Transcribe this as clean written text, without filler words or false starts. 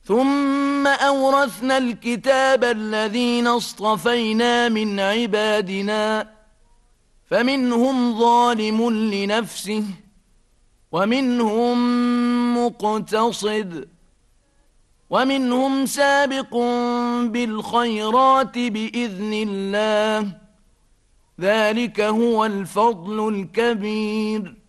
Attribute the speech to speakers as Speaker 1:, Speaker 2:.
Speaker 1: ثم أورثنا الكتاب الذين اصطفينا من عبادنا فمنهم ظالم لنفسه ومنهم مقتصد ومنهم سابق بالخيرات بإذن الله ذلك هو الفضل الكبير.